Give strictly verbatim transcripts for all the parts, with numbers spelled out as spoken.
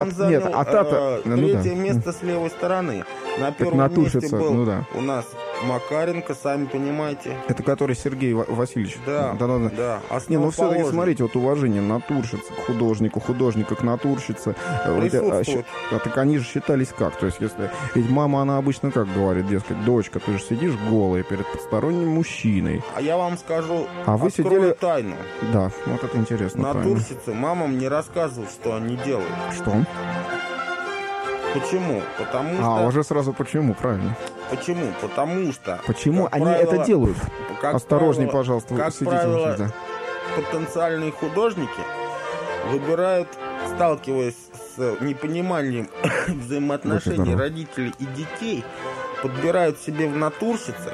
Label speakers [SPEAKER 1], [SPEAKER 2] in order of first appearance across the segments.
[SPEAKER 1] Он занял
[SPEAKER 2] Нет, а та-то...
[SPEAKER 1] э,
[SPEAKER 2] ну,
[SPEAKER 1] третье
[SPEAKER 2] да.
[SPEAKER 1] место с левой стороны. На
[SPEAKER 2] Так
[SPEAKER 1] первом
[SPEAKER 2] натурщица,
[SPEAKER 1] месте был
[SPEAKER 2] ну да.
[SPEAKER 1] у нас Макаренко, сами понимаете.
[SPEAKER 2] Это который Сергей Ва- Васильевич.
[SPEAKER 1] Да,
[SPEAKER 2] да, да, да.
[SPEAKER 1] да.
[SPEAKER 2] Не, ну все-таки
[SPEAKER 1] Основоположник.
[SPEAKER 2] смотрите, вот уважение натурщицы к художнику, художника к натурщице. э, вот, а,
[SPEAKER 1] Присутствует.
[SPEAKER 2] щ- а, так они же считались как? То есть, если. Ведь мама, она обычно как говорит, дескать, дочка, ты же сидишь голая перед посторонним мужчиной.
[SPEAKER 1] А я вам скажу,
[SPEAKER 2] А вы
[SPEAKER 1] открою
[SPEAKER 2] сидели-
[SPEAKER 1] тайну.
[SPEAKER 2] Да, вот это интересно. правильно.
[SPEAKER 1] Натурщицы мамам не рассказывают, что они делают.
[SPEAKER 2] Что?
[SPEAKER 1] Почему? Потому
[SPEAKER 2] А,
[SPEAKER 1] что...
[SPEAKER 2] уже сразу почему, правильно.
[SPEAKER 1] Почему? Потому что...
[SPEAKER 2] Почему
[SPEAKER 1] как
[SPEAKER 2] они
[SPEAKER 1] правило,
[SPEAKER 2] это делают?
[SPEAKER 1] как
[SPEAKER 2] Осторожней,
[SPEAKER 1] правило-
[SPEAKER 2] пожалуйста,
[SPEAKER 1] как
[SPEAKER 2] сидите.
[SPEAKER 1] правило,
[SPEAKER 2] да.
[SPEAKER 1] потенциальные художники выбирают, сталкиваясь с непониманием взаимоотношений
[SPEAKER 2] здорово.
[SPEAKER 1] родителей и детей, подбирают себе в натурщице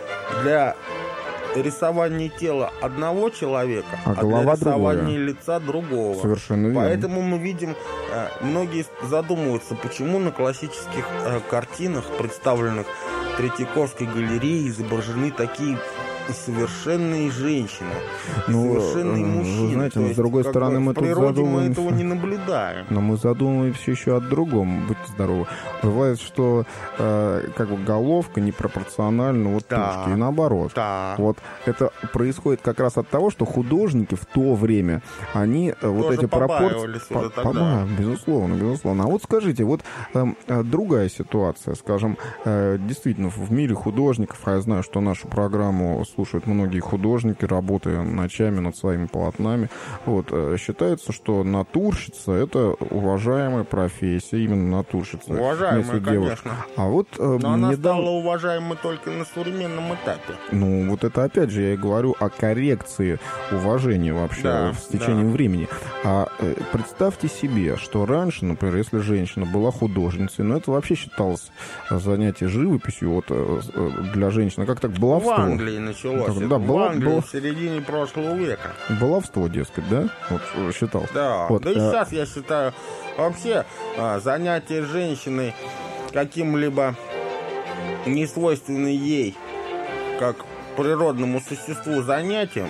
[SPEAKER 1] для рисования тела одного человека,
[SPEAKER 2] А
[SPEAKER 1] а,
[SPEAKER 2] голова
[SPEAKER 1] для рисования
[SPEAKER 2] другое.
[SPEAKER 1] лица другого.
[SPEAKER 2] Совершенно верно.
[SPEAKER 1] Поэтому мы видим, э, многие задумываются, почему на классических э, картинах, представленных Третьяковской галереей, изображены такие совершенные женщины, и
[SPEAKER 2] Ну,
[SPEAKER 1] совершенные
[SPEAKER 2] э, вы
[SPEAKER 1] мужчины.
[SPEAKER 2] знаете,
[SPEAKER 1] То
[SPEAKER 2] но с
[SPEAKER 1] есть,
[SPEAKER 2] другой
[SPEAKER 1] как
[SPEAKER 2] стороны,
[SPEAKER 1] бы,
[SPEAKER 2] мы
[SPEAKER 1] в
[SPEAKER 2] тут
[SPEAKER 1] природе мы
[SPEAKER 2] задумываемся.
[SPEAKER 1] этого не наблюдаем.
[SPEAKER 2] Но мы задумываемся еще о другом. Будьте здоровы. Бывает, что э, как бы головка непропорциональна вот
[SPEAKER 1] Да.
[SPEAKER 2] тушке, и наоборот.
[SPEAKER 1] Да.
[SPEAKER 2] Вот это происходит как раз от того, что художники в то время, они э, вот
[SPEAKER 1] Тоже
[SPEAKER 2] эти пропорции...
[SPEAKER 1] побаивались уже
[SPEAKER 2] По-
[SPEAKER 1] тогда.
[SPEAKER 2] поба- Безусловно, безусловно. А вот скажите, вот э, э, другая ситуация, скажем, э, действительно, в мире художников, а я знаю, что нашу программу слушают многие художники, работая ночами над своими полотнами, вот, э, считается, что натурщица — это уважаемая профессия, именно натурщица.
[SPEAKER 1] Уважаемая,
[SPEAKER 2] Если девушка.
[SPEAKER 1] конечно.
[SPEAKER 2] А вот э,
[SPEAKER 1] Но она
[SPEAKER 2] недавно...
[SPEAKER 1] стала уважаемой только на современном этапе.
[SPEAKER 2] Ну, вот это опять же я и говорю о коррекции уважения вообще
[SPEAKER 1] Да,
[SPEAKER 2] с течением
[SPEAKER 1] да.
[SPEAKER 2] времени. А э, представьте себе, что раньше, например, если женщина была художницей, ну, это вообще считалось занятие живописью вот, э, э, для женщины. Как так,
[SPEAKER 1] В
[SPEAKER 2] баловство?
[SPEAKER 1] Англии началось.
[SPEAKER 2] Так,
[SPEAKER 1] это,
[SPEAKER 2] да,
[SPEAKER 1] в
[SPEAKER 2] было-
[SPEAKER 1] Англии
[SPEAKER 2] было-
[SPEAKER 1] в середине прошлого века.
[SPEAKER 2] Баловство, дескать, да? Вот э, считалось.
[SPEAKER 1] Да,
[SPEAKER 2] Вот,
[SPEAKER 1] да и
[SPEAKER 2] э,
[SPEAKER 1] сейчас я считаю, вообще а, занятие женщиной каким-либо несвойственным ей, как природному существу, занятием,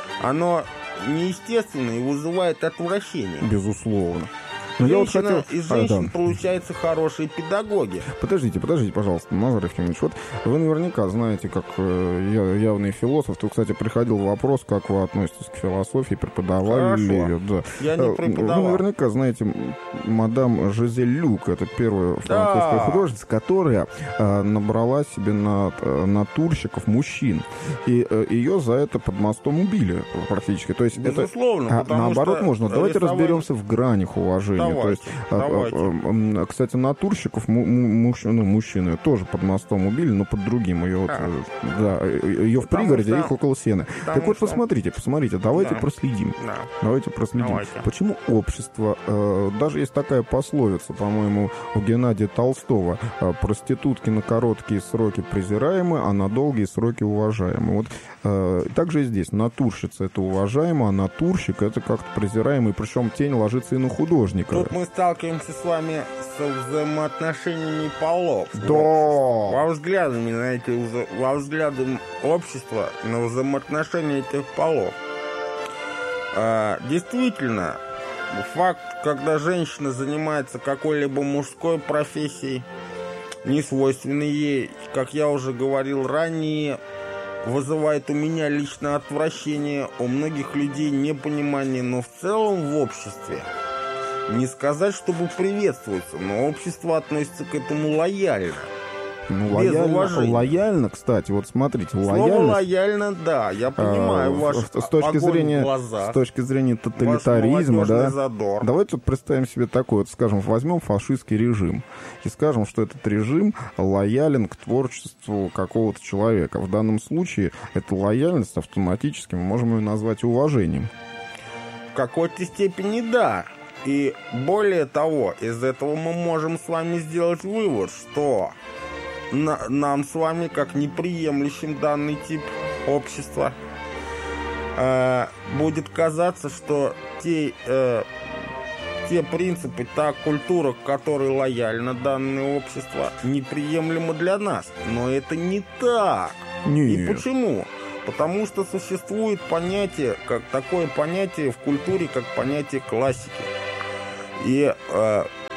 [SPEAKER 1] оно неестественно и вызывает отвращение.
[SPEAKER 2] Безусловно. Но я вот
[SPEAKER 1] Женщина,
[SPEAKER 2] хотел...
[SPEAKER 1] из
[SPEAKER 2] А,
[SPEAKER 1] женщин
[SPEAKER 2] да.
[SPEAKER 1] получаются хорошие педагоги.
[SPEAKER 2] Подождите, подождите, пожалуйста, Назар Ефимович. Вот вы наверняка знаете, как э, я- явный философ. Тут, кстати, приходил вопрос, как вы относитесь к философии, преподавали ли
[SPEAKER 1] Хорошо.
[SPEAKER 2] ее. Да.
[SPEAKER 1] Я не
[SPEAKER 2] Э,
[SPEAKER 1] преподавал.
[SPEAKER 2] Вы наверняка знаете м, мадам Жизель Люк. Это первая французская
[SPEAKER 1] Да.
[SPEAKER 2] художница, которая э, набрала себе на, э, натурщиков мужчин. И э, ее за это под мостом убили практически. То есть это...
[SPEAKER 1] Безусловно,
[SPEAKER 2] А,
[SPEAKER 1] потому
[SPEAKER 2] наоборот,
[SPEAKER 1] что
[SPEAKER 2] можно. Давайте
[SPEAKER 1] рисование-
[SPEAKER 2] разберемся в гранях уважения.
[SPEAKER 1] Давайте,
[SPEAKER 2] То есть, а, а,
[SPEAKER 1] давайте.
[SPEAKER 2] а, а, кстати, натурщиков, му- му- муж- ну, мужчины тоже под мостом убили, но под другим. Ее, вот,
[SPEAKER 1] А.
[SPEAKER 2] э, да, ее в
[SPEAKER 1] Потому
[SPEAKER 2] пригороде, а
[SPEAKER 1] что-
[SPEAKER 2] их около сена.
[SPEAKER 1] потому
[SPEAKER 2] Так вот,
[SPEAKER 1] что-
[SPEAKER 2] посмотрите, посмотрите, давайте
[SPEAKER 1] Да.
[SPEAKER 2] проследим.
[SPEAKER 1] Да.
[SPEAKER 2] Давайте проследим.
[SPEAKER 1] Давайте.
[SPEAKER 2] Почему общество, э, даже есть такая пословица, по-моему, у Геннадия Толстого, э, проститутки на короткие сроки презираемы, а на долгие сроки уважаемы. Вот э, также и здесь. Натурщица — это уважаемо, а натурщик — это как-то презираемый, причем тень ложится и на художника.
[SPEAKER 1] Тут мы сталкиваемся с вами со взаимоотношениями полов.
[SPEAKER 2] Да.
[SPEAKER 1] Во взглядами на эти, вза- во взглядам общества на взаимоотношения этих полов. А, действительно, факт, когда женщина занимается какой-либо мужской профессией, не свойственной ей, как я уже говорил ранее, вызывает у меня лично отвращение, у многих людей непонимание, но в целом в обществе не сказать, чтобы приветствуется, но общество относится к этому лояльно.
[SPEAKER 2] Ну,
[SPEAKER 1] без
[SPEAKER 2] лояльно,
[SPEAKER 1] уважения.
[SPEAKER 2] лояльно, кстати, вот смотрите,
[SPEAKER 1] Слово
[SPEAKER 2] лояльность...
[SPEAKER 1] лояльно, да, я понимаю
[SPEAKER 2] а,
[SPEAKER 1] ваш
[SPEAKER 2] с, с точки
[SPEAKER 1] огонь
[SPEAKER 2] зрения,
[SPEAKER 1] в глазах,
[SPEAKER 2] с точки зрения
[SPEAKER 1] ваш
[SPEAKER 2] тоталитаризма,
[SPEAKER 1] молодежный
[SPEAKER 2] да.
[SPEAKER 1] задор.
[SPEAKER 2] Давайте вот представим себе такой, вот, скажем, возьмем фашистский режим и скажем, что этот режим лоялен к творчеству какого-то человека. В данном случае эта лояльность автоматически мы можем ее назвать уважением.
[SPEAKER 1] В какой-то степени да. И более того, из этого мы можем с вами сделать вывод, что на- нам с вами, как неприемлющим данный тип общества, э, будет казаться, что те, э, те принципы, та культура, к которой лояльно данное общество, неприемлема для нас. Но это не так. И
[SPEAKER 2] Нет.
[SPEAKER 1] почему? Потому что существует понятие, как такое понятие в культуре, как понятие классики. И э,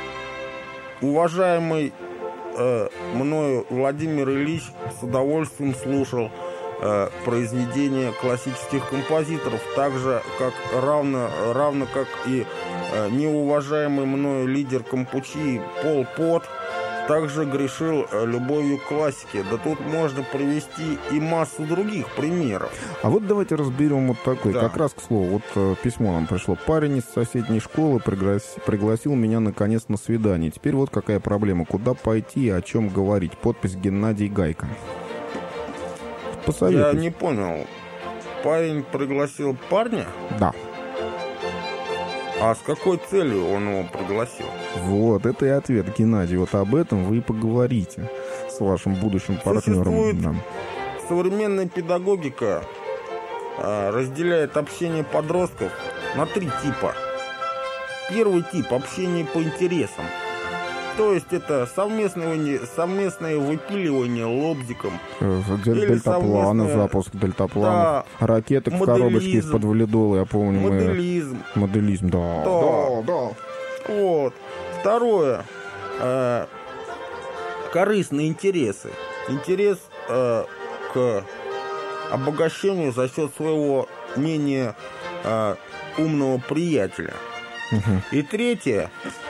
[SPEAKER 1] уважаемый э, мною Владимир Ильич с удовольствием слушал э, произведения классических композиторов, так же, как равно, равно как и э, неуважаемый мною лидер Кампучи Пол Пот также грешил любовью к классике. Да тут можно привести и массу других примеров.
[SPEAKER 2] А вот давайте разберем вот такой.
[SPEAKER 1] Да.
[SPEAKER 2] Как раз, к слову, вот э, письмо нам пришло. Парень из соседней школы приглас... пригласил меня наконец на свидание. Теперь вот какая проблема. Куда пойти и о чем говорить? Подпись Геннадий Гайко. Посоветуйте.
[SPEAKER 1] Я не понял. Парень пригласил парня?
[SPEAKER 2] Да.
[SPEAKER 1] А с какой целью он его пригласил?
[SPEAKER 2] Вот, это и ответ, Геннадий. Вот об этом вы и поговорите с вашим будущим партнером.
[SPEAKER 1] Существует
[SPEAKER 2] Да.
[SPEAKER 1] современная педагогика а, разделяет общение подростков на три типа. Первый тип – общение по интересам. То есть это совместное, совместное выпиливание лобзиком.
[SPEAKER 2] Дель- Дельтапланы, запуск дельтапланов. Да, ракеток в коробочке из-под валидола, я помню.
[SPEAKER 1] Моделизм.
[SPEAKER 2] Мы... Моделизм, да.
[SPEAKER 1] Да.
[SPEAKER 2] Да, да.
[SPEAKER 1] Вот. Второе. Э, корыстные интересы. Интерес э, к обогащению за счет своего менее э, умного приятеля.
[SPEAKER 2] Угу.
[SPEAKER 1] И третье.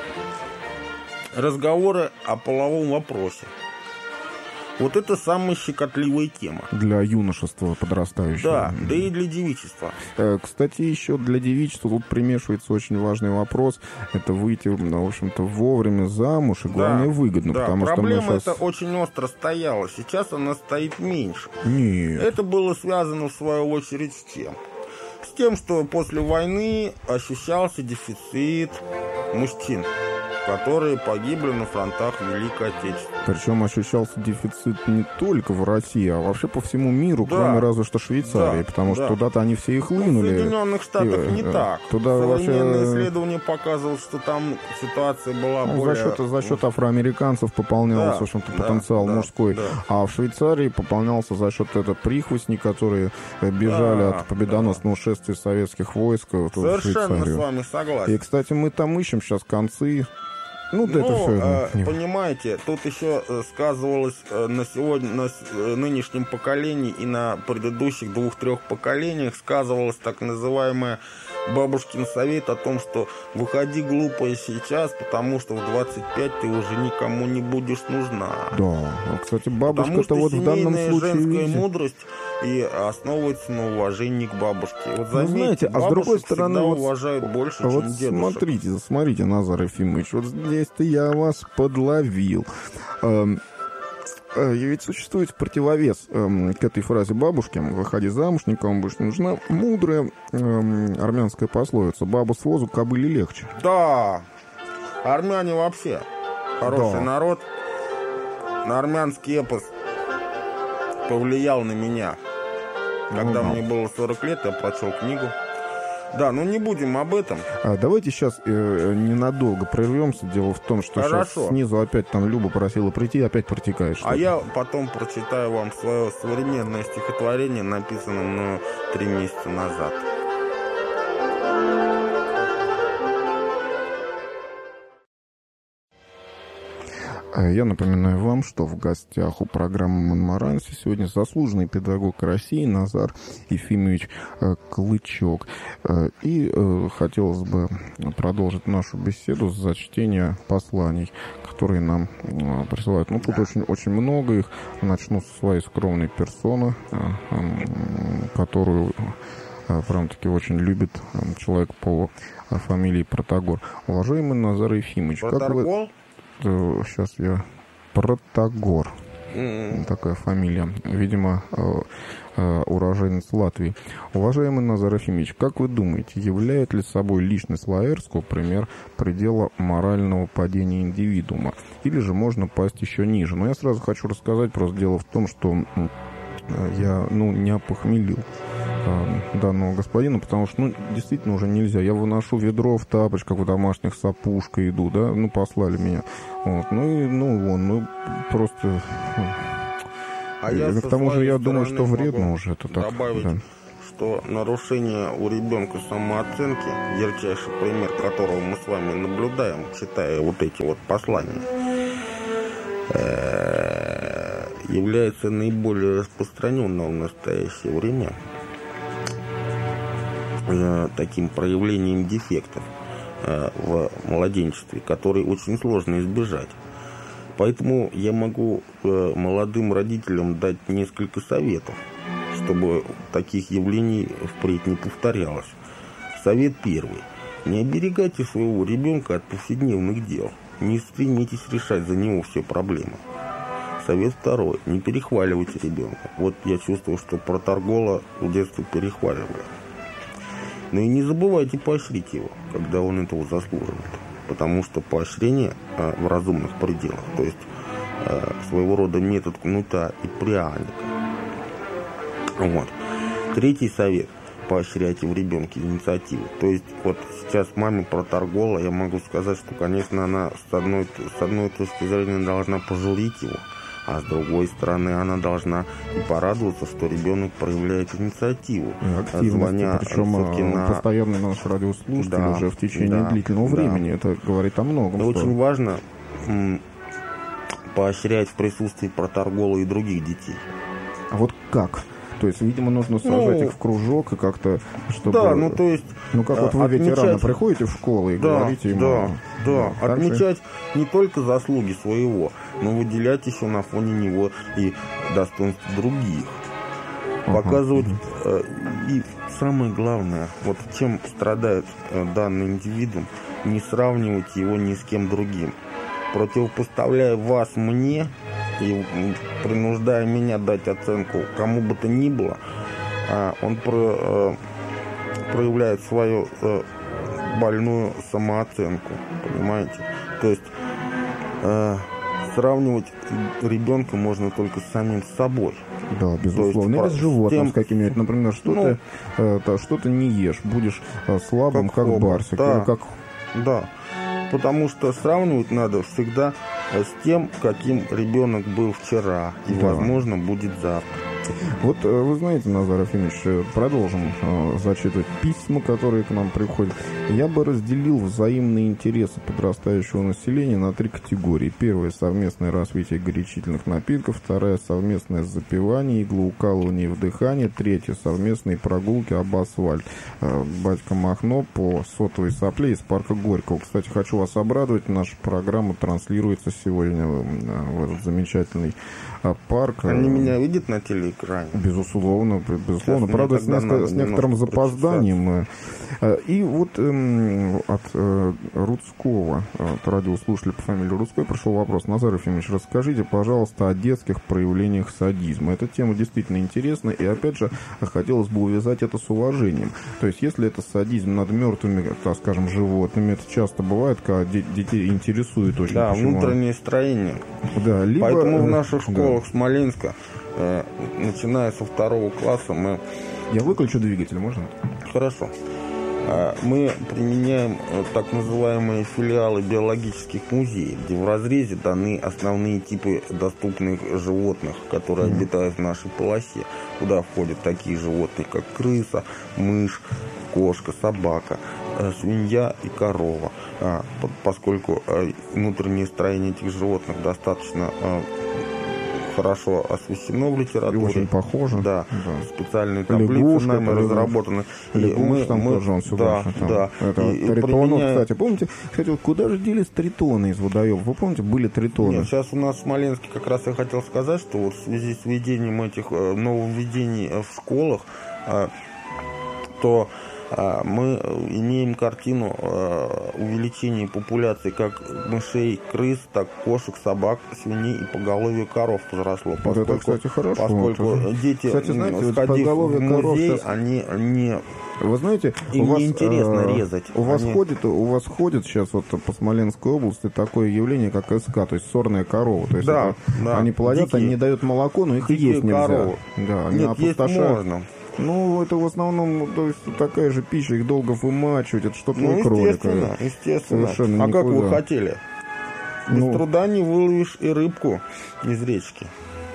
[SPEAKER 1] Разговоры о половом вопросе. Вот это самая щекотливая тема.
[SPEAKER 2] Для юношества подрастающего.
[SPEAKER 1] Да, да и для девичества.
[SPEAKER 2] Кстати, еще для девичества тут примешивается очень важный вопрос. Это выйти, в общем-то, вовремя замуж и, главное,
[SPEAKER 1] да,
[SPEAKER 2] выгодно.
[SPEAKER 1] Да,
[SPEAKER 2] потому
[SPEAKER 1] проблема
[SPEAKER 2] что мы сейчас...
[SPEAKER 1] эта очень остро стояла. Сейчас она стоит меньше.
[SPEAKER 2] Нет.
[SPEAKER 1] Это было связано, в свою очередь, с чем? С тем, что после войны ощущался дефицит мужчин, которые погибли на фронтах Великой Отечественной.
[SPEAKER 2] Причем ощущался дефицит не только в России, а вообще по всему миру,
[SPEAKER 1] да.
[SPEAKER 2] кроме разве что Швейцарии, да. потому что да. туда-то они все и хлынули.
[SPEAKER 1] В Соединенных Штатах
[SPEAKER 2] и,
[SPEAKER 1] не так.
[SPEAKER 2] Туда
[SPEAKER 1] Современные
[SPEAKER 2] вообще...
[SPEAKER 1] исследования показывают, что там ситуация была
[SPEAKER 2] ну,
[SPEAKER 1] более...
[SPEAKER 2] За счет, за счет афроамериканцев пополнялся, да. в общем-то, потенциал
[SPEAKER 1] да.
[SPEAKER 2] мужской.
[SPEAKER 1] Да.
[SPEAKER 2] А в Швейцарии пополнялся за счет этого прихвостней, которые бежали да. от победоносного да. шествия советских войск в
[SPEAKER 1] Совершенно
[SPEAKER 2] Швейцарию.
[SPEAKER 1] с вами согласен.
[SPEAKER 2] И, кстати, мы там ищем сейчас концы. Ну, да,
[SPEAKER 1] ну,
[SPEAKER 2] это все.
[SPEAKER 1] Э, понимаете, тут еще сказывалось на сегодня, на нынешнем поколении и на предыдущих двух-трех поколениях сказывалось так называемое бабушкин совет о том, что выходи глупая сейчас, потому что в двадцать пять ты уже никому не будешь нужна.
[SPEAKER 2] Да, кстати, бабушка-то вот в данном случае...
[SPEAKER 1] женская
[SPEAKER 2] видите?
[SPEAKER 1] мудрость и основывается на уважении к бабушке. Вот заметьте,
[SPEAKER 2] ну, знаете, а с другой стороны, вот,
[SPEAKER 1] уважают больше,
[SPEAKER 2] вот
[SPEAKER 1] чем дедушек.
[SPEAKER 2] Смотрите, смотрите, Назар Ефимович, вот здесь-то я вас подловил. Эм, э, ведь существует противовес эм, к этой фразе бабушки: выходи замуж, никому больше не нужна. Мудрая эм, армянская пословица: бабу с возу кобыле легче.
[SPEAKER 1] Да, армяне вообще хороший
[SPEAKER 2] да.
[SPEAKER 1] народ. На армянский эпос повлиял на меня. Когда ну, мне было сорок лет, я прочел книгу. Да, но не будем об этом.
[SPEAKER 2] А, давайте сейчас э, ненадолго прервемся. Дело в том, что
[SPEAKER 1] Хорошо.
[SPEAKER 2] Сейчас снизу опять там Люба просила прийти, опять протекаешь.
[SPEAKER 1] А я потом прочитаю вам свое современное стихотворение, написанное мною три месяца назад.
[SPEAKER 2] Я напоминаю вам, что в гостях у программы «Монмаранси» сегодня заслуженный педагог России Назар Ефимович Клычок. И хотелось бы продолжить нашу беседу с зачтения посланий, которые нам присылают. Ну, тут очень, очень много их. Начну со своей скромной персоны, которую прям-таки очень любит человек по фамилии Протагор. Уважаемый Назар Ефимович, как вы... Сейчас я... Протагор. Mm-hmm. Такая фамилия. Видимо, уроженец Латвии. Уважаемый Назар Ефимович, как вы думаете, являет ли собой личность Лаэрского пример предела морального падения индивидуума? Или же можно пасть еще ниже? Но я сразу хочу рассказать, просто дело в том, что я, ну, не опохмелил данного господина, потому что, ну, действительно уже нельзя. Я выношу ведро в тапочках, в домашних, с опушкой иду, да, ну, послали меня. Вот, ну, и, ну, он, ну, просто...
[SPEAKER 1] А я
[SPEAKER 2] к тому же, я думаю, что вредно уже это так.
[SPEAKER 1] Добавить, да. Что нарушение у ребенка самооценки, ярчайший пример которого мы с вами наблюдаем, читая вот эти вот послания, э, является наиболее распространенным в настоящее время э, таким проявлением дефектов э, в младенчестве, который очень сложно избежать. Поэтому я могу э, молодым родителям дать несколько советов, чтобы таких явлений впредь не повторялось. Совет первый. Не оберегайте своего ребенка от повседневных дел. Не стремитесь решать за него все проблемы. Совет второй. Не перехваливайте ребенка. Вот я чувствую, что проторгола в детстве перехваливали. Но и не забывайте поощрить его, когда он этого заслуживает. Потому что поощрение э, в разумных пределах, то есть э, своего рода метод кнута и пряника. Вот. Третий совет. Поощряйте в ребенке инициативу. То есть вот сейчас маме проторгола, я могу сказать, что, конечно, она с одной, с одной точки зрения должна пожурить его, а с другой стороны она должна и порадоваться, что ребенок проявляет инициативу.
[SPEAKER 2] Активность, причем на... постоянный наш радиослушатель да, уже в течение да, длительного да. времени. Это говорит о многом.
[SPEAKER 1] И очень важно м- поощрять в присутствии проторгола и других детей.
[SPEAKER 2] А вот как? То есть, видимо, нужно сажать ну, их в кружок и как-то, чтобы...
[SPEAKER 1] Да, ну то есть...
[SPEAKER 2] Ну как вот вы, отмечать... ветераны, приходите в школу и да, говорите ему...
[SPEAKER 1] Да, да, да. Отмечать же... не только заслуги своего, но выделять еще на фоне него и достоинства других. Ага. Показывать... Э, и самое главное, вот чем страдает э, данный индивидуум, не сравнивать его ни с кем другим. Противопоставляя вас мне... и принуждая меня дать оценку кому бы то ни было, он про, проявляет свою больную самооценку, понимаете? То есть сравнивать ребенка можно только с самим собой.
[SPEAKER 2] Да, безусловно. Или с животным, с каким-нибудь, например, что, ну, ты, что ты не ешь, будешь слабым, как, как барсик.
[SPEAKER 1] Да,
[SPEAKER 2] или как...
[SPEAKER 1] да, потому что сравнивать надо всегда с тем, каким ребенок был вчера и, да. возможно, будет завтра.
[SPEAKER 2] Вот вы знаете, Назар Ефимович, продолжим э, зачитывать письма, которые к нам приходят. Я бы разделил взаимные интересы подрастающего населения на три категории. Первая – совместное развитие горячительных напитков. Вторая – совместное запивание, иглоукалывание и вдыхание. Третья – совместные прогулки об асфальт. Э, батька Махно по сотовой сопле из парка Горького. Кстати, хочу вас обрадовать. Наша программа транслируется сегодня в этот замечательный парк.
[SPEAKER 1] Они меня видят на телеэкране?
[SPEAKER 2] Безусловно, безусловно. Правда, с, несколько, с некоторым запозданием. И вот эм, от э, Рудского, от радиослушателя по фамилии Рудской, пришел вопрос. Назар Ефимович, расскажите, пожалуйста, о детских проявлениях садизма. Эта тема действительно интересна, и, опять же, хотелось бы увязать это с уважением. То есть, если это садизм над мертвыми, так скажем, животными, это часто бывает, когда детей интересует очень.
[SPEAKER 1] Да, внутреннее строение.
[SPEAKER 2] Да, либо...
[SPEAKER 1] Поэтому в наших школах да. Смоленска, э, начиная со второго класса, мы...
[SPEAKER 2] Я выключу двигатель, можно?
[SPEAKER 1] Хорошо. Мы применяем так называемые филиалы биологических музеев, где в разрезе даны основные типы доступных животных, которые mm-hmm. обитают в нашей полосе. Куда входят такие животные, как крыса, мышь, кошка, собака, свинья и корова. Поскольку внутреннее строение этих животных достаточно хорошо освещено в литературе.
[SPEAKER 2] И очень похоже.
[SPEAKER 1] Да. да. Специальные таблицы Лягушка, нами разработаны.
[SPEAKER 2] Лягушка, там мы, тоже он сюда.
[SPEAKER 1] Да, да.
[SPEAKER 2] Это, и, тритонов, применяя... кстати. Помните, кстати, вот куда же делись тритоны из водоемов? Вы помните, были тритоны?
[SPEAKER 1] Нет, сейчас у нас в Смоленске как раз я хотел сказать, что вот в связи с введением этих нововведений в школах, то мы имеем картину увеличения популяции как мышей, крыс, так кошек, собак, свиней и поголовья коров возросло.
[SPEAKER 2] Вот это, кстати, хорошо.
[SPEAKER 1] Поскольку это... дети,
[SPEAKER 2] кстати, знаете,
[SPEAKER 1] сходив в музей,
[SPEAKER 2] сейчас...
[SPEAKER 1] они не...
[SPEAKER 2] Вы знаете,
[SPEAKER 1] им
[SPEAKER 2] у вас,
[SPEAKER 1] неинтересно
[SPEAKER 2] э,
[SPEAKER 1] резать.
[SPEAKER 2] У вас,
[SPEAKER 1] они...
[SPEAKER 2] ходит, у вас ходит сейчас вот по Смоленской области такое явление, как СК, то есть сорная корова. То есть
[SPEAKER 1] да,
[SPEAKER 2] это,
[SPEAKER 1] да.
[SPEAKER 2] они плодятся,
[SPEAKER 1] Дикие,
[SPEAKER 2] они не дают молоко, но их есть нельзя.
[SPEAKER 1] Коровы.
[SPEAKER 2] Да, они
[SPEAKER 1] Нет, есть можно.
[SPEAKER 2] Ну, это в основном, то есть, такая же пища, их долго вымачивать, это что-то
[SPEAKER 1] ну,
[SPEAKER 2] кролика.
[SPEAKER 1] естественно, естественно.
[SPEAKER 2] Совершенно
[SPEAKER 1] а
[SPEAKER 2] никуда.
[SPEAKER 1] как вы хотели? Без ну... труда не выловишь и рыбку из речки.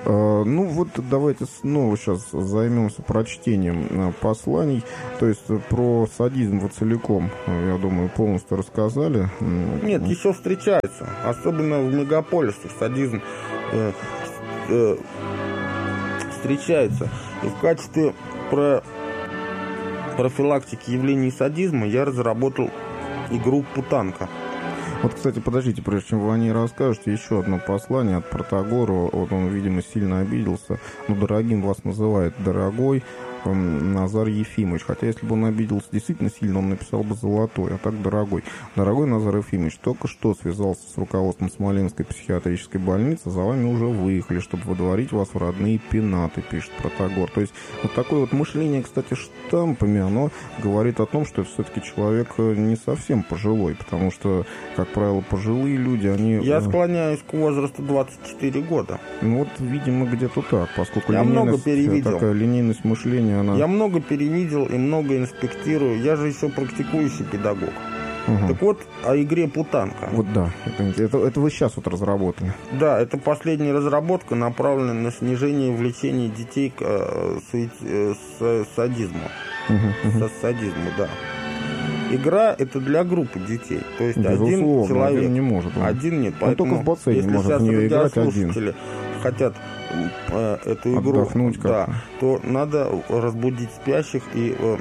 [SPEAKER 2] Ну вот давайте снова сейчас займемся прочтением посланий. То есть про садизм вы целиком, я думаю, полностью рассказали.
[SPEAKER 1] Нет, еще встречается. Особенно в мегаполисах садизм э, э, встречается. И в качестве про профилактики явлений садизма я разработал игру «Путанка».
[SPEAKER 2] Вот, кстати, подождите, прежде чем вы о ней расскажете, еще одно послание от Протагора. Вот он, видимо, сильно обиделся. Ну, дорогим вас называет дорогой Назар Ефимович. Хотя, если бы он обиделся действительно сильно, он написал бы золотой, а так дорогой. Дорогой Назар Ефимович, только что связался с руководством Смоленской психиатрической больницы, за вами уже выехали, чтобы водворить вас в родные пенаты, пишет Протагор. То есть вот такое вот мышление, кстати, штампами, оно говорит о том, что это все-таки человек не совсем пожилой, потому что, как правило, пожилые люди, они...
[SPEAKER 1] Я склоняюсь к возрасту двадцать четыре года.
[SPEAKER 2] Ну вот, видимо, где-то так, поскольку
[SPEAKER 1] Я много перевидел.
[SPEAKER 2] Такая линейность мышления, она...
[SPEAKER 1] Я много перевидел и много инспектирую. Я же еще практикующий педагог. Угу. Так вот, о игре «Путанка».
[SPEAKER 2] Вот да, это, это, это вы сейчас вот разработали.
[SPEAKER 1] Да, это последняя разработка, направленная на снижение влечения детей к э, с, с, садизму. Угу, угу. С садизму, да. Игра это для группы детей. То есть безусловно, один человек.
[SPEAKER 2] Один не может. Он.
[SPEAKER 1] Один нет.
[SPEAKER 2] Он только в бассейне может в нее играть один.
[SPEAKER 1] Хотят э, эту игру,
[SPEAKER 2] отдохнуть,
[SPEAKER 1] да, то надо разбудить спящих и э,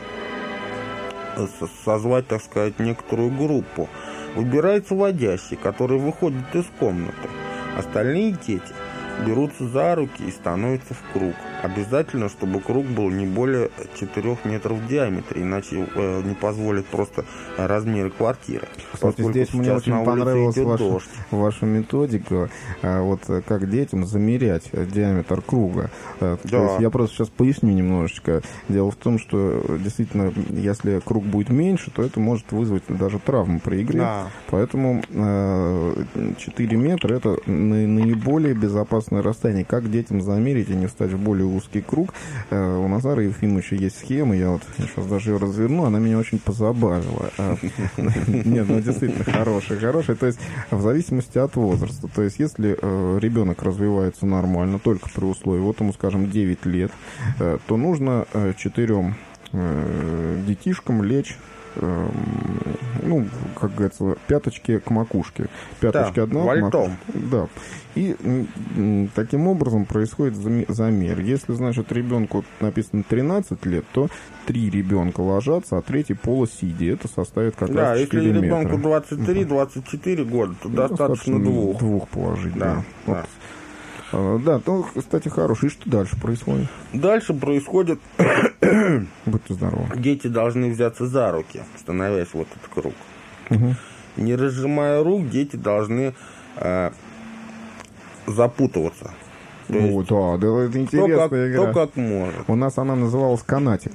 [SPEAKER 1] созвать, так сказать, некоторую группу. Выбирается водящий, который выходит из комнаты. Остальные дети берутся за руки и становятся в круг. Обязательно, чтобы круг был не более четырёх метров в диаметре, иначе э, не позволит просто размеры квартиры.
[SPEAKER 2] Кстати, здесь мне очень понравилась ваша, ваша методика, а, вот как детям замерять диаметр круга. А, да. То есть я просто сейчас поясню немножечко. Дело в том, что действительно, если круг будет меньше, то это может вызвать даже травму при игре. Да. Поэтому э, четыре метра это наиболее безопасное расстояние. Как детям замерить и не встать в более узкий круг? Э, у Назара Ефимовича есть схема, я вот сейчас даже ее разверну, она меня очень позабавила. Нет, ну действительно хорошая, хорошая. То есть в зависимости от возраста. То есть если ребенок развивается нормально, только при условии, вот ему, скажем, девять лет, то нужно четырем детишкам лечь, ну, как говорится, пяточки к макушке. Пяточки, да, одна к макушке. Да. И м, таким образом происходит замер. Если, значит, ребенку написано тринадцать лет, то три ребенка ложатся, а третий полусидя. Это составит как
[SPEAKER 1] да,
[SPEAKER 2] раз четыре метра.
[SPEAKER 1] Да, если ребенку двадцать три - двадцать четыре года, то ну, достаточно, достаточно двух.
[SPEAKER 2] Двух положить, да.
[SPEAKER 1] да.
[SPEAKER 2] Вот. А, да, ну, кстати, хороший. И что дальше происходит?
[SPEAKER 1] Дальше происходит...
[SPEAKER 2] Будьте здоровы.
[SPEAKER 1] Дети должны взяться за руки, становясь в этот круг.
[SPEAKER 2] Угу.
[SPEAKER 1] Не разжимая рук, дети должны э, запутываться.
[SPEAKER 2] То О, есть, да, да, это интересная
[SPEAKER 1] кто как,
[SPEAKER 2] игра.
[SPEAKER 1] Кто как может.
[SPEAKER 2] У нас она называлась «Канатик».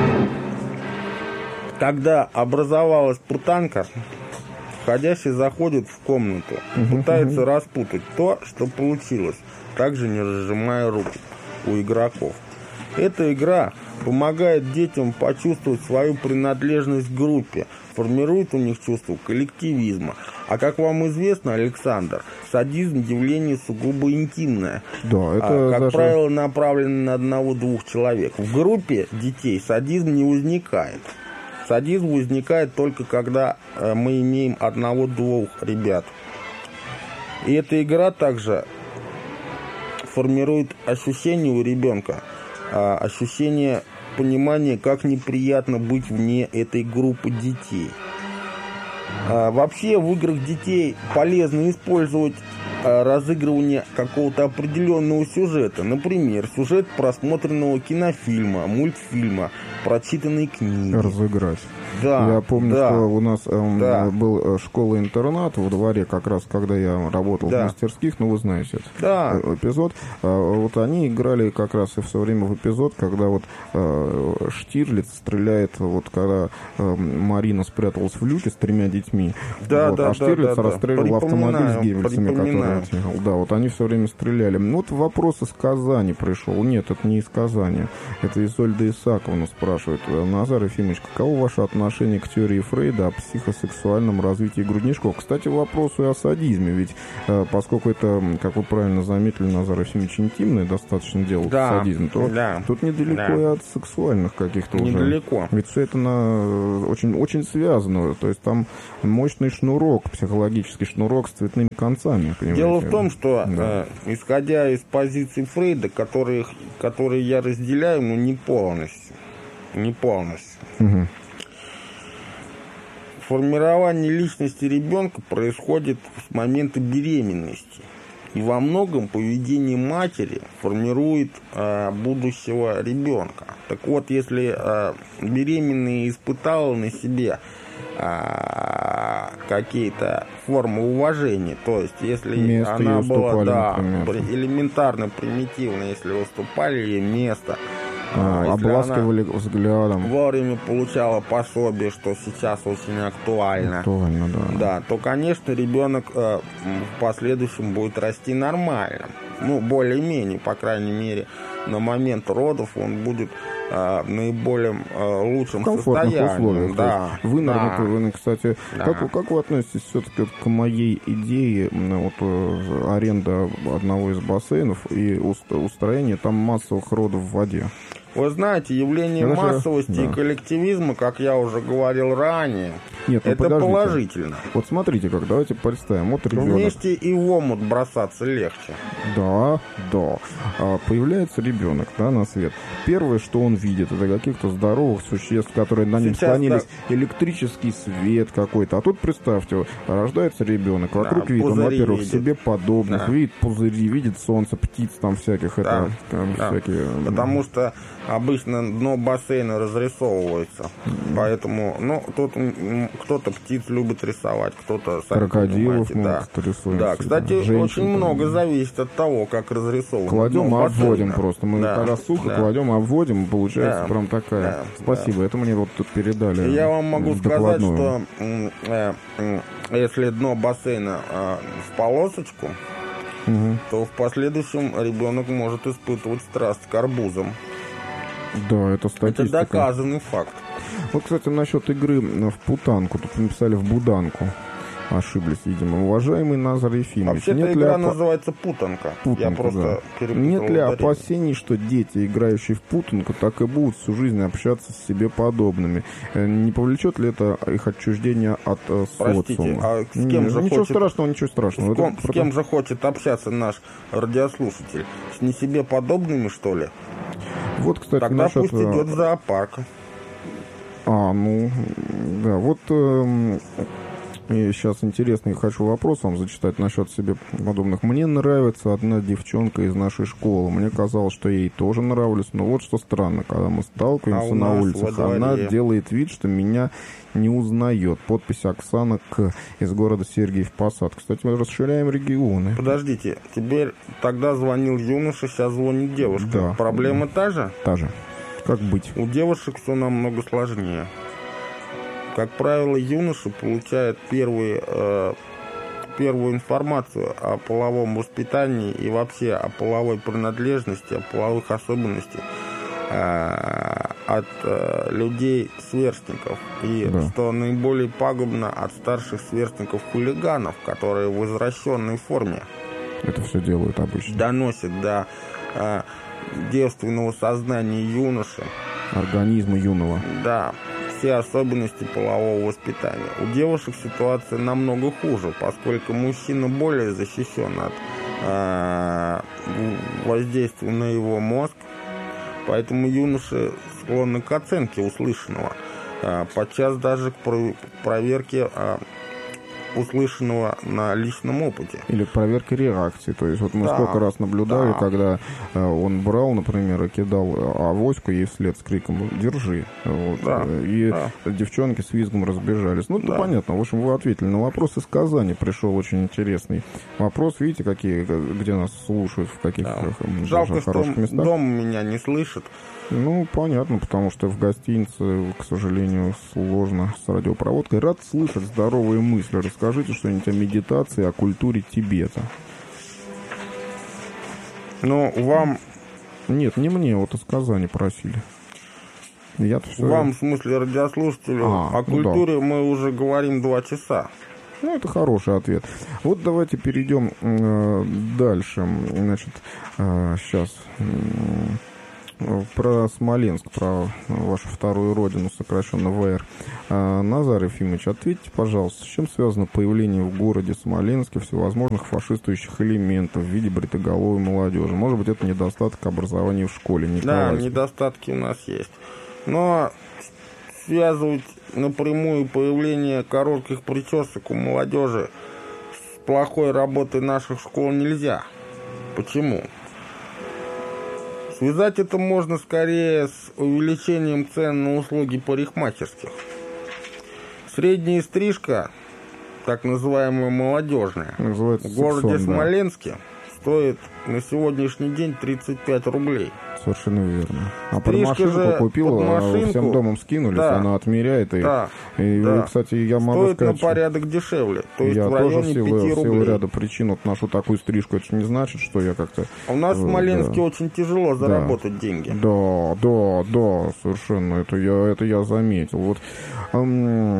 [SPEAKER 1] Когда образовалась путанка, входящий заходит в комнату, угу, пытается угу. распутать то, что получилось, также не разжимая руки у игроков. Эта игра помогает детям почувствовать свою принадлежность к группе, формирует у них чувство коллективизма. А как вам известно, Александр, садизм явление сугубо интимное.
[SPEAKER 2] Да, это
[SPEAKER 1] а, как
[SPEAKER 2] даже...
[SPEAKER 1] правило, направлено на одного-двух человек. В группе детей садизм не возникает. Садизм возникает только когда э, мы имеем одного-двух ребят. И эта игра также формирует ощущение у ребенка, э, ощущение понимания, как неприятно быть вне этой группы детей. Э, вообще в играх детей полезно использовать э, разыгрывание какого-то определенного сюжета. Например, сюжет просмотренного кинофильма, мультфильма, прочитанной книги.
[SPEAKER 2] Разыграть.
[SPEAKER 1] Да,
[SPEAKER 2] я помню,
[SPEAKER 1] да,
[SPEAKER 2] что у нас эм,
[SPEAKER 1] да.
[SPEAKER 2] был школа-интернат во дворе, как раз когда я работал да. в мастерских, ну вы знаете этот
[SPEAKER 1] да.
[SPEAKER 2] эпизод. Вот они играли как раз и все время в эпизод, когда вот э, Штирлиц стреляет, вот когда э, Марина спряталась в люке с тремя детьми,
[SPEAKER 1] да,
[SPEAKER 2] вот,
[SPEAKER 1] да,
[SPEAKER 2] а Штирлиц
[SPEAKER 1] да, да,
[SPEAKER 2] расстреливал
[SPEAKER 1] да.
[SPEAKER 2] автомобиль с гевельцами, которые отъехал. Да, вот они все время стреляли. Ну вот вопрос из Казани пришел. Нет, это не из Казани. Это Изольда Исаковна спрашивает. спрашивает. Назар Ефимович, каково ваше отношение к теории Фрейда о психосексуальном развитии грудничков? Кстати, вопросу и о садизме, ведь э, поскольку это, как вы правильно заметили, Назар Ефимович, интимное достаточно дело,
[SPEAKER 1] да,
[SPEAKER 2] садизм, то
[SPEAKER 1] да,
[SPEAKER 2] тут недалеко
[SPEAKER 1] да.
[SPEAKER 2] и от сексуальных каких-то уже.
[SPEAKER 1] Недалеко.
[SPEAKER 2] Ведь все это на, очень, очень связано. То есть там мощный шнурок, психологический шнурок с цветными концами. Понимаете?
[SPEAKER 1] Дело в том, что,
[SPEAKER 2] да.
[SPEAKER 1] э, исходя из позиций Фрейда, которые, которые я разделяю, но не полностью. Не полностью.
[SPEAKER 2] Угу.
[SPEAKER 1] Формирование личности ребенка происходит с момента беременности. И во многом поведение матери формирует э, будущего ребенка. Так вот, если э, беременная испытала на себе э, какие-то формы уважения, то есть если
[SPEAKER 2] место
[SPEAKER 1] она была да,
[SPEAKER 2] например.
[SPEAKER 1] элементарно примитивно, если уступали ей место,
[SPEAKER 2] а, обласкивали взглядом,
[SPEAKER 1] вовремя получала пособие, что сейчас очень актуально,
[SPEAKER 2] актуально да.
[SPEAKER 1] да, то, конечно, ребенок э, в последующем будет расти нормально. Ну, более-менее, по крайней мере, на момент родов он будет э, в наиболее э, лучшем
[SPEAKER 2] в комфортных
[SPEAKER 1] состоянии.
[SPEAKER 2] условиях.
[SPEAKER 1] Да,
[SPEAKER 2] вы,
[SPEAKER 1] да.
[SPEAKER 2] наверное, кстати,
[SPEAKER 1] Да.
[SPEAKER 2] как, как вы относитесь все-таки к моей идее вот, аренда одного из бассейнов и устроение там массовых родов в воде?
[SPEAKER 1] Вы знаете, явление
[SPEAKER 2] это
[SPEAKER 1] массовости
[SPEAKER 2] же, да.
[SPEAKER 1] и коллективизма, как я уже говорил ранее,
[SPEAKER 2] Нет, ну,
[SPEAKER 1] это
[SPEAKER 2] подождите.
[SPEAKER 1] положительно.
[SPEAKER 2] Вот смотрите, как давайте представим. Вот ребенок.
[SPEAKER 1] Вместе и в омут бросаться легче.
[SPEAKER 2] Да, да. А появляется ребенок, да, на свет. Первое, что он видит, это каких-то здоровых существ, которые на нем
[SPEAKER 1] Сейчас,
[SPEAKER 2] склонились.
[SPEAKER 1] да.
[SPEAKER 2] Электрический свет какой-то. А тут, представьте, рождается ребенок. Вокруг
[SPEAKER 1] Да,
[SPEAKER 2] видит, он, во-первых,
[SPEAKER 1] видит.
[SPEAKER 2] себе подобных.
[SPEAKER 1] Да.
[SPEAKER 2] Видит пузыри, видит солнце, птиц там всяких.
[SPEAKER 1] Да,
[SPEAKER 2] Это, там,
[SPEAKER 1] да.
[SPEAKER 2] всякие...
[SPEAKER 1] Потому что обычно дно бассейна разрисовывается. Поэтому, ну, тут кто-то птиц любит рисовать, кто-то...
[SPEAKER 2] Крокодилов
[SPEAKER 1] да.
[SPEAKER 2] рисуют.
[SPEAKER 1] Да, кстати,
[SPEAKER 2] Женщин,
[SPEAKER 1] очень
[SPEAKER 2] там.
[SPEAKER 1] много зависит от того, как разрисовано.
[SPEAKER 2] Кладем
[SPEAKER 1] дно
[SPEAKER 2] и обводим
[SPEAKER 1] бассейна.
[SPEAKER 2] просто. Мы
[SPEAKER 1] да.
[SPEAKER 2] когда сухо
[SPEAKER 1] да.
[SPEAKER 2] кладем, обводим, и получается
[SPEAKER 1] Да.
[SPEAKER 2] прям такая.
[SPEAKER 1] Да.
[SPEAKER 2] Спасибо,
[SPEAKER 1] Да.
[SPEAKER 2] это мне вот тут передали.
[SPEAKER 1] Я вам могу сказать,
[SPEAKER 2] докладную.
[SPEAKER 1] что э, э, если дно бассейна э, в полосочку,
[SPEAKER 2] Угу.
[SPEAKER 1] то в последующем ребенок может испытывать страсть к арбузам.
[SPEAKER 2] Да, это статистика.
[SPEAKER 1] Это доказанный факт.
[SPEAKER 2] Вот, кстати, насчет игры в путанку. Тут написали в буданку. Ошиблись, видимо. Уважаемый Назар Ефимович.
[SPEAKER 1] Вообще-то
[SPEAKER 2] нет
[SPEAKER 1] игра
[SPEAKER 2] ли опа...
[SPEAKER 1] называется путанка.
[SPEAKER 2] путанка,
[SPEAKER 1] Я просто
[SPEAKER 2] да.
[SPEAKER 1] перепутал
[SPEAKER 2] Нет ли
[SPEAKER 1] ударение.
[SPEAKER 2] опасений, что дети, играющие в путанку, так и будут всю жизнь общаться с себе подобными? Э, Не повлечет ли это их отчуждение от э,
[SPEAKER 1] Простите,
[SPEAKER 2] социума?
[SPEAKER 1] а с кем
[SPEAKER 2] Не,
[SPEAKER 1] же
[SPEAKER 2] ничего
[SPEAKER 1] хочет...
[SPEAKER 2] страшного, ничего страшного.
[SPEAKER 1] С, ком-
[SPEAKER 2] Это
[SPEAKER 1] с кем же хочет общаться наш радиослушатель? С не себе подобными, что ли?
[SPEAKER 2] Вот, кстати,
[SPEAKER 1] Тогда
[SPEAKER 2] насчет...
[SPEAKER 1] пусть идет в зоопарк.
[SPEAKER 2] А, ну, да, вот э, и сейчас интересный хочу вопрос вам зачитать насчет себе подобных. Мне нравится одна девчонка из нашей школы. Мне казалось, что ей тоже нравлюсь, но вот что странно, когда мы сталкиваемся
[SPEAKER 1] а
[SPEAKER 2] на
[SPEAKER 1] нас
[SPEAKER 2] улицах,
[SPEAKER 1] во
[SPEAKER 2] она
[SPEAKER 1] дворе.
[SPEAKER 2] делает вид, что меня не узнает. Подпись Оксана К. из города Сергиев Посад. Кстати, мы расширяем регионы.
[SPEAKER 1] Подождите, теперь тогда звонил юноша, сейчас звонит девушка.
[SPEAKER 2] Да.
[SPEAKER 1] Проблема та же?
[SPEAKER 2] Та же. Как быть?
[SPEAKER 1] У девушек все намного сложнее. Как правило, юноши получают первые, э, первую информацию о половом воспитании и вообще о половой принадлежности, о половых особенностях э, от э, людей-сверстников. И
[SPEAKER 2] Да.
[SPEAKER 1] что наиболее пагубно, от старших сверстников-хулиганов, которые в извращенной форме
[SPEAKER 2] Это все делают обычно.
[SPEAKER 1] доносят до э, девственного сознания юноши,
[SPEAKER 2] Организма юного.
[SPEAKER 1] да, все особенности полового воспитания. У девушек ситуация намного хуже, поскольку мужчина более защищен от э, воздействия на его мозг, поэтому юноши склонны к оценке услышанного, э, подчас даже к про- проверке э, услышанного на личном опыте.
[SPEAKER 2] Или проверка реакции. То есть вот мы
[SPEAKER 1] Да,
[SPEAKER 2] сколько раз наблюдали,
[SPEAKER 1] да.
[SPEAKER 2] когда э, он брал, например, и кидал авоську ей вслед с криком «Держи». Вот.
[SPEAKER 1] Да,
[SPEAKER 2] И
[SPEAKER 1] да.
[SPEAKER 2] девчонки с визгом разбежались. Ну, это
[SPEAKER 1] Да.
[SPEAKER 2] понятно. В общем, вы ответили на вопрос. Из Казани пришел очень интересный вопрос. Видите, какие, где нас слушают, в каких
[SPEAKER 1] Да.
[SPEAKER 2] м,
[SPEAKER 1] Жалко,
[SPEAKER 2] даже
[SPEAKER 1] что
[SPEAKER 2] хороших местах.
[SPEAKER 1] дом меня не слышит.
[SPEAKER 2] Ну, понятно, потому что в гостинице, к сожалению, сложно с радиопроводкой. Рад слышать здоровые мысли. Расскажите что-нибудь о медитации, о культуре Тибета.
[SPEAKER 1] Но вам,
[SPEAKER 2] Нет, не мне, вот из Казани просили. Я все...
[SPEAKER 1] Вам, в смысле, радиослушателю,
[SPEAKER 2] а,
[SPEAKER 1] о культуре
[SPEAKER 2] ну да.
[SPEAKER 1] мы уже говорим два часа.
[SPEAKER 2] Ну, это хороший ответ. Вот давайте перейдем э, дальше. Значит, э, сейчас э, про Смоленск, про вашу вторую родину, сокращенно ВР. Э, Назар Ефимович, ответьте, пожалуйста, с чем связано появление в городе Смоленске всевозможных фашистующих элементов в виде бритоголовой молодежи? Может быть, это недостаток образования в школе?
[SPEAKER 1] Да, недостатки у нас есть. Но связывать напрямую появление коротких причесок у молодежи с плохой работой наших школ нельзя. Почему? Связать это можно скорее с увеличением цен на услуги парикмахерских. Средняя стрижка, так называемая молодежная,
[SPEAKER 2] называется
[SPEAKER 1] в городе
[SPEAKER 2] сексон,
[SPEAKER 1] Смоленске да. стоит на сегодняшний день тридцать пять рублей.
[SPEAKER 2] Совершенно верно. А под
[SPEAKER 1] Стрижка
[SPEAKER 2] машинку купил,
[SPEAKER 1] под машинку,
[SPEAKER 2] всем домом скинулись, да, она отмеряет. И,
[SPEAKER 1] да,
[SPEAKER 2] и
[SPEAKER 1] да.
[SPEAKER 2] кстати, я могу
[SPEAKER 1] стоит
[SPEAKER 2] сказать,
[SPEAKER 1] на порядок дешевле. То есть
[SPEAKER 2] я
[SPEAKER 1] в районе
[SPEAKER 2] тоже
[SPEAKER 1] пяти
[SPEAKER 2] в
[SPEAKER 1] рублей.
[SPEAKER 2] силу ряда причин вот ношу такую стрижку. Это не значит, что я как-то...
[SPEAKER 1] А у нас в Смоленске
[SPEAKER 2] да.
[SPEAKER 1] очень тяжело заработать да. деньги.
[SPEAKER 2] Да, да, да, совершенно. Это я, это я заметил. Вот... Эм...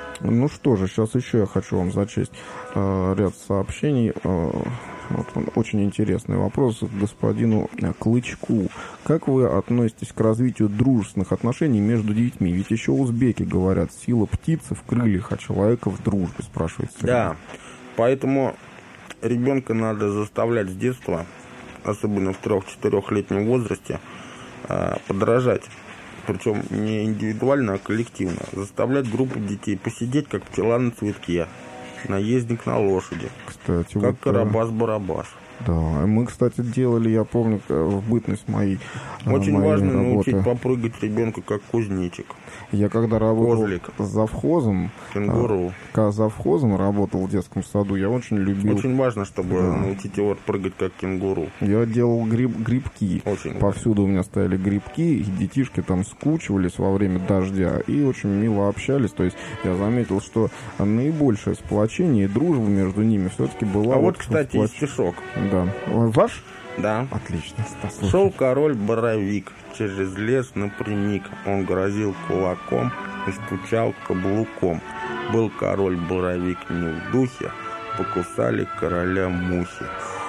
[SPEAKER 2] Ну что же, сейчас еще я хочу вам зачесть э, ряд сообщений. Э, вот он, очень интересный вопрос к господину Клычку. Как вы относитесь к развитию дружественных отношений между детьми? Ведь еще узбеки говорят, сила птицы в крыльях, а человека в дружбе, спрашивает Сергей.
[SPEAKER 1] Да, поэтому ребенка надо заставлять с детства, особенно в трех-четырехлетнем возрасте, э, подражать. Причем не индивидуально, а коллективно. Заставлять группу детей посидеть, как пчела на цветке, наездник на лошади,
[SPEAKER 2] кстати,
[SPEAKER 1] как
[SPEAKER 2] вот,
[SPEAKER 1] Карабас-Барабас.
[SPEAKER 2] Да, мы, кстати, делали, я помню, в бытность моей
[SPEAKER 1] Очень
[SPEAKER 2] моей
[SPEAKER 1] важно
[SPEAKER 2] работы.
[SPEAKER 1] научить попрыгать ребенка, как кузнечик.
[SPEAKER 2] Я когда работал
[SPEAKER 1] Козлик.
[SPEAKER 2] с завхозом,
[SPEAKER 1] кенгуру.
[SPEAKER 2] Когда завхозом работал в детском саду, я очень любил...
[SPEAKER 1] Очень важно, чтобы да. научить его прыгать, как кенгуру.
[SPEAKER 2] Я делал гриб, грибки.
[SPEAKER 1] Очень
[SPEAKER 2] Повсюду важно. У меня стояли грибки, и детишки там скучивались во время дождя и очень мило общались. То есть я заметил, что наибольшее сплочение и дружба между ними все-таки была...
[SPEAKER 1] А
[SPEAKER 2] вот,
[SPEAKER 1] вот, кстати, сплоч... стишок.
[SPEAKER 2] Да. Ваш?
[SPEAKER 1] Да.
[SPEAKER 2] Отлично.
[SPEAKER 1] Шел король Боровик через лес напрямик. Он грозил кулаком и стучал каблуком. Был король Боровик не в духе, покусали короля мухи.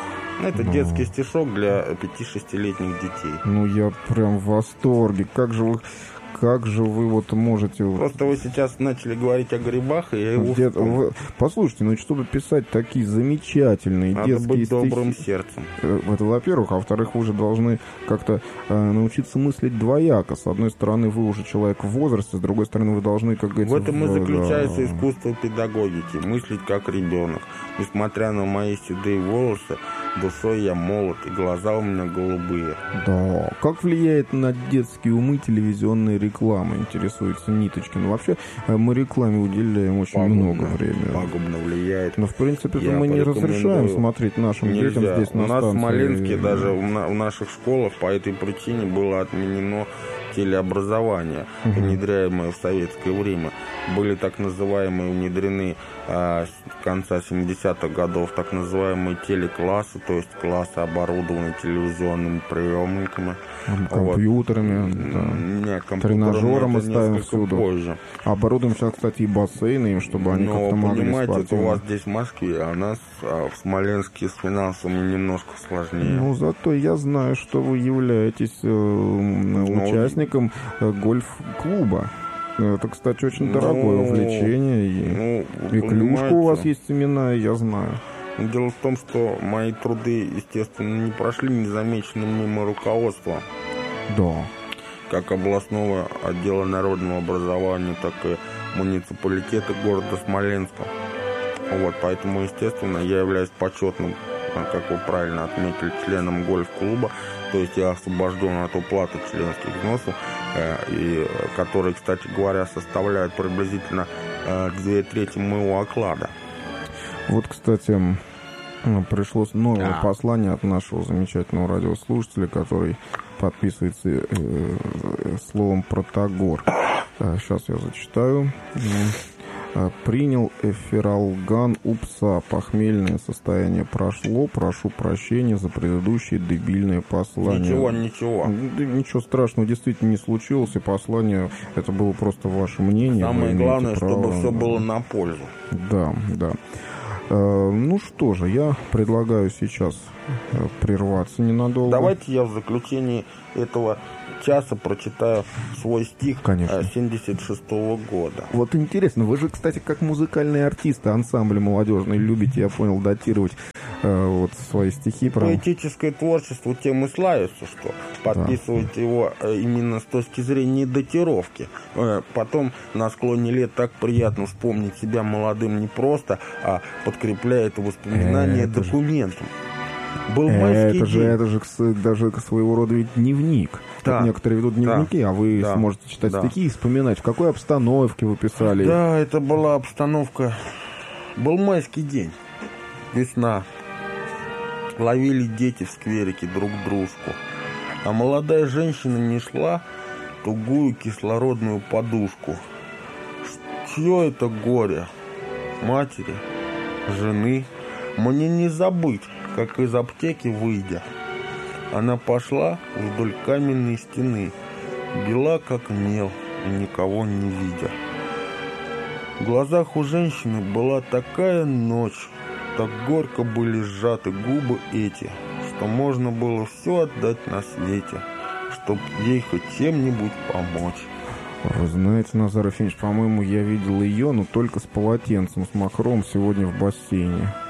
[SPEAKER 1] Это ну, детский стишок для пяти-шестилетних детей.
[SPEAKER 2] Ну, я прям в восторге. Как же вы... Как же вы вот можете...
[SPEAKER 1] Просто вы сейчас начали говорить о грибах, и я его...
[SPEAKER 2] Дед... Вы... Послушайте, ну чтобы писать такие замечательные
[SPEAKER 1] Надо
[SPEAKER 2] детские
[SPEAKER 1] быть
[SPEAKER 2] стихи...
[SPEAKER 1] добрым сердцем.
[SPEAKER 2] Это, во-первых. А во-вторых, вы же должны как-то э, научиться мыслить двояко. С одной стороны, вы уже человек в возрасте, с другой стороны, вы должны, как говорится...
[SPEAKER 1] В этом и
[SPEAKER 2] в...
[SPEAKER 1] заключается
[SPEAKER 2] да.
[SPEAKER 1] искусство педагогики. Мыслить как ребенок. Несмотря на мои седые волосы, душой я молод, и глаза у меня голубые.
[SPEAKER 2] Да. Как влияет на детские умы телевизионные реклама, интересуется Ниточкин. Вообще мы рекламе уделяем очень
[SPEAKER 1] пагубно,
[SPEAKER 2] много времени.
[SPEAKER 1] Пагубно влияет.
[SPEAKER 2] Но в принципе мы не разрешаем смотреть нашим
[SPEAKER 1] Нельзя.
[SPEAKER 2] детям здесь на
[SPEAKER 1] У нас
[SPEAKER 2] станции.
[SPEAKER 1] в Смоленске даже в, на, в наших школах по этой причине было отменено телеобразование, угу. внедряемое в советское время. Были так называемые, внедрены а, с конца семидесятых годов, так называемые телеклассы, то есть классы, оборудованные телевизионными приемниками.
[SPEAKER 2] Компьютерами,
[SPEAKER 1] вот.
[SPEAKER 2] да.
[SPEAKER 1] Не,
[SPEAKER 2] тренажером мы ставим всюду.
[SPEAKER 1] Позже.
[SPEAKER 2] Оборудуем сейчас, кстати, и бассейны, чтобы они
[SPEAKER 1] Но,
[SPEAKER 2] как-то могли
[SPEAKER 1] понимаете,
[SPEAKER 2] спортивно.
[SPEAKER 1] это у вас здесь в Москве, а у нас а, в Смоленске с финансами немножко сложнее.
[SPEAKER 2] Ну, зато я знаю, что вы являетесь э,
[SPEAKER 1] ну,
[SPEAKER 2] участником э, гольф-клуба. Это, кстати, очень дорогое ну, увлечение. И,
[SPEAKER 1] ну,
[SPEAKER 2] и клюшка у вас есть именная, я знаю.
[SPEAKER 1] Дело в том, что мои труды, естественно, не прошли незамеченным мимо руководства.
[SPEAKER 2] Да.
[SPEAKER 1] Как областного отдела народного образования, так и муниципалитета города Смоленска. Вот, поэтому, естественно, я являюсь почетным, как вы правильно отметили, членом гольф-клуба. То есть я освобожден от уплаты членских взносов, э, и, которые, кстати говоря, составляют приблизительно э, две трети моего оклада.
[SPEAKER 2] Вот, кстати, пришло новое
[SPEAKER 1] да.
[SPEAKER 2] послание от нашего замечательного радиослушателя, который подписывается э, э, словом «Протагор». Сейчас я зачитаю. Принял эфиралган у пса. Похмельное состояние прошло. Прошу прощения за предыдущее дебильное послание.
[SPEAKER 1] Ничего, ничего.
[SPEAKER 2] Да, ничего страшного действительно не случилось. И послание, это было просто ваше мнение.
[SPEAKER 1] Самое главное, чтобы все было на пользу.
[SPEAKER 2] Да, да. Ну что же, я предлагаю сейчас прерваться ненадолго.
[SPEAKER 1] Давайте я в заключении этого часа прочитаю свой стих
[SPEAKER 2] Конечно.
[SPEAKER 1] семьдесят шестого года.
[SPEAKER 2] Вот интересно, вы же, кстати, как музыкальные артисты, ансамбли молодежные, любите, я понял, датировать э, вот свои стихи. Прям.
[SPEAKER 1] Поэтическое творчество тем и славится, что подписывать да. его именно с точки зрения датировки. Потом на склоне лет так приятно вспомнить себя молодым не просто, а подкрепляя это воспоминание это документом.
[SPEAKER 2] Же... Был майский это же, это же даже своего рода ведь дневник. Да. Как некоторые ведут дневники, да. а вы да. сможете читать да. стихи и вспоминать, в какой обстановке вы писали.
[SPEAKER 1] Да, это была обстановка. Был майский день. Весна. Ловили дети в скверике друг дружку. А молодая женщина несла тугую кислородную подушку. Чье это горе? Матери? Жены? Мне не забыть, как из аптеки выйдя, она пошла вдоль каменной стены, бела как мел, и никого не видя. В глазах у женщины была такая ночь, так горько были сжаты губы эти, что можно было все отдать на свете, чтоб ей хоть чем-нибудь помочь.
[SPEAKER 2] Вы знаете, Назар Ефимович, по-моему, я видел ее, но только с полотенцем, с махром сегодня в бассейне.